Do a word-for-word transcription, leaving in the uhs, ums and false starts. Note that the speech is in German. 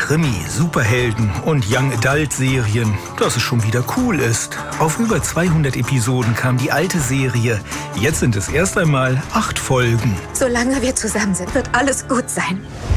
Krimi, Superhelden und Young Adult Serien, dass es schon wieder cool ist. Auf über zweihundert Episoden kam die alte Serie. Jetzt sind es erst einmal acht Folgen. Solange wir zusammen sind, wird alles gut sein.